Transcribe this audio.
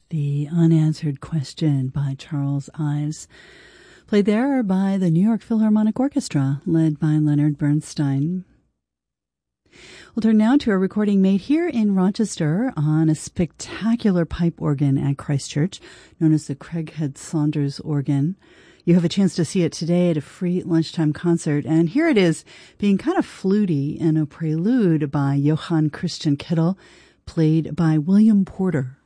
The Unanswered Question by Charles Ives, played there by the New York Philharmonic Orchestra, led by Leonard Bernstein. We'll turn now to a recording made here in Rochester on a spectacular pipe organ at Christ Church, known as the Craighead Saunders organ. You have a chance to see it today at a free lunchtime concert, and here it is, being kind of fluty in a prelude by Johann Christian Kittel, played by William Porter.